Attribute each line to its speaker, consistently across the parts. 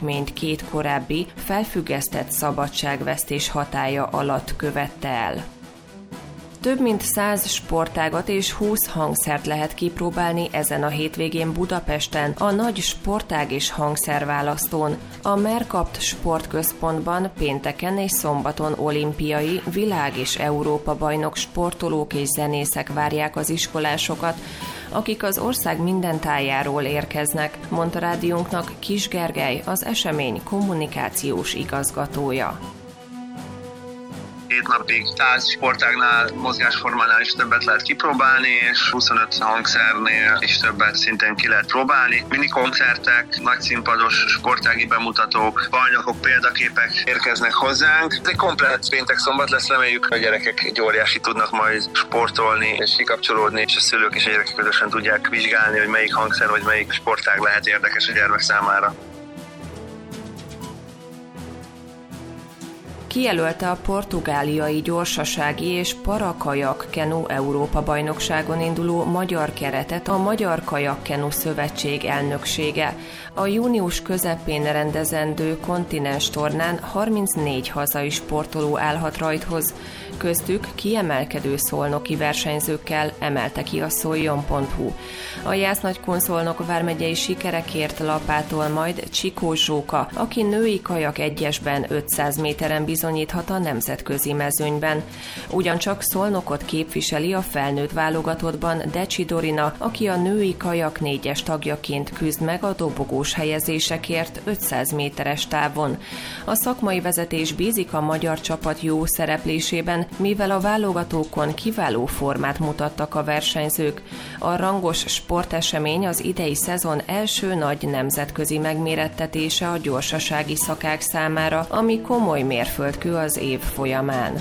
Speaker 1: bűncselekményt 2 korábbi, felfüggesztett szabadságvesztés hatálya alatt követte el. Több mint 100 sportágat és 20 hangszert lehet kipróbálni ezen a hétvégén Budapesten, a nagy sportág és hangszerválasztón. A Mercapt Sportközpontban pénteken és szombaton olimpiai, világ- és Európa-bajnok sportolók és zenészek várják az iskolásokat, akik az ország minden tájáról érkeznek, mondta rádiónknak Kis Gergely, az esemény kommunikációs igazgatója.
Speaker 2: 7 napig 100 sportágnál, mozgásformánál is többet lehet kipróbálni, és 25 hangszernél is többet szintén ki lehet próbálni. Minikoncertek, nagy színpados sportági bemutatók, bajnokok, példaképek érkeznek hozzánk. Ez egy komplett péntek-szombat lesz, reméljük, a gyerekek egy óriási tudnak majd sportolni és kikapcsolódni, és a szülők és a gyerekek közösen tudják vizsgálni, hogy melyik hangszer vagy melyik sportág lehet érdekes a gyermek számára.
Speaker 1: Kijelölte a portugáliai gyorsasági és parakajak kenu Európa-bajnokságon induló magyar keretet a Magyar Kajakkenu Szövetség elnöksége. A június közepén rendezendő kontinens tornán 34 hazai sportoló állhat rajthoz, köztük kiemelkedő szolnoki versenyzőkkel, emelte ki a szoljon.hu. A Jász-Nagykun-Szolnok vármegyei sikerekért lapátol majd Csikó Zsóka, aki női kajak egyesben 500 méteren bizonyíthat a nemzetközi mezőnyben. Ugyancsak Szolnokot képviseli a felnőtt válogatottban Decsi Dorina, aki a női kajak 4-es tagjaként küzd meg a dobogós helyezésekért 500 méteres távon. A szakmai vezetés bízik a magyar csapat jó szereplésében, mivel a válogatókon kiváló formát mutattak a versenyzők. A rangos sportesemény az idei szezon első nagy nemzetközi megmérettetése a gyorsasági szakák számára, ami komoly mérföldkő az év folyamán.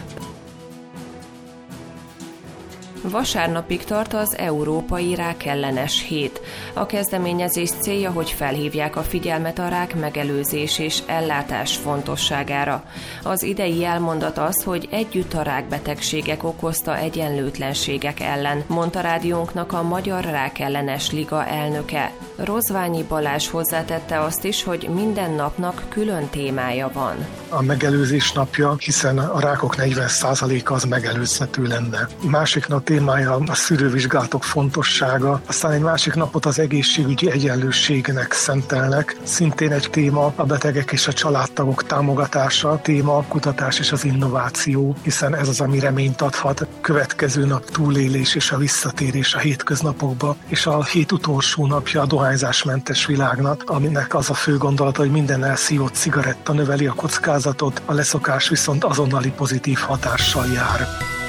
Speaker 1: Vasárnapig tart az Európai Rákellenes Hét. A kezdeményezés célja, hogy felhívják a figyelmet a rák megelőzés és ellátás fontosságára. Az idei elmondat az, hogy együtt a rákbetegségek okozta egyenlőtlenségek ellen, mondta rádiónknak a Magyar Rákellenes Liga elnöke. Rozványi Balázs hozzátette azt is, hogy minden napnak külön témája van.
Speaker 3: A megelőzés napja, hiszen a rákok 40%-a az megelőzhető lenne. Másik nap témája a szűrővizsgálatok fontossága, aztán egy másik napot az egészségügyi egyenlőségnek szentelnek. Szintén egy téma a betegek és a családtagok támogatása, téma a kutatás és az innováció, hiszen ez az, ami reményt adhat. Következő nap túlélés és a visszatérés a hétköznapokba, és a hét utolsó napja a dohányzásmentes világnak, aminek az a fő gondolata, hogy minden elszívott cigaretta növeli a kockázatot, a leszokás viszont azonnali pozitív hatással jár.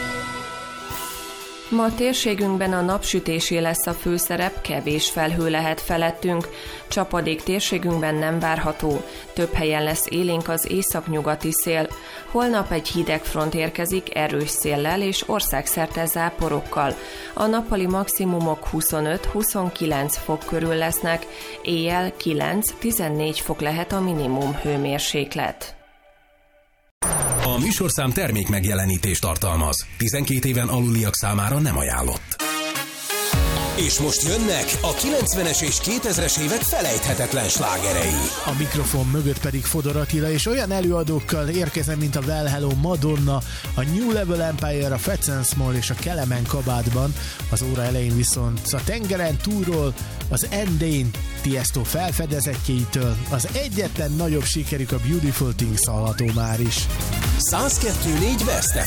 Speaker 1: Ma a térségünkben a napsütésé lesz a főszerep, kevés felhő lehet felettünk. Csapadék térségünkben nem várható. Több helyen lesz élénk az északnyugati szél. Holnap egy hideg front érkezik erős széllel és országszerte záporokkal. A nappali maximumok 25-29 fok körül lesznek, éjjel 9-14 fok lehet a minimum hőmérséklet.
Speaker 4: A műsorszám termékmegjelenítést tartalmaz. 12 éven aluliak számára nem ajánlott. És most jönnek a 90-es és 2000-es évek felejthetetlen slágerei.
Speaker 5: A mikrofon mögött pedig Fodor Attila, és olyan előadókkal érkezem, mint a Well Hello Madonna, a New Level Empire, a Fats and Small és a Kelemen kabátban. Az óra elején viszont a tengeren túlról, az Endane Tiesto felfedezetjeitől az egyetlen nagyobb sikerük a Beautiful Things hallható már is.
Speaker 4: 102.4 West